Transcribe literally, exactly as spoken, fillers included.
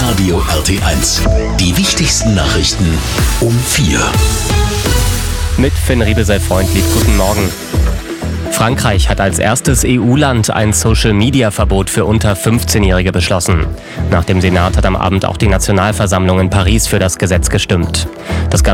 Radio R T eins. Die wichtigsten Nachrichten um vier. Mit Finn Riebesell-Freundlich, guten Morgen. Frankreich hat als erstes E U-Land ein Social-Media-Verbot für unter fünfzehnjährige beschlossen. Nach dem Senat hat am Abend auch die Nationalversammlung in Paris für das Gesetz gestimmt. Das